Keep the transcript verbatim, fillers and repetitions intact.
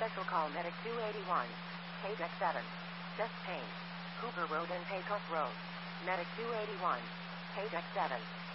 Special call Medic two eighty-one. K-Deck seven. Chest pain. Cooper Road and Paycock Road. Medic two eighty-one. K-Deck seven.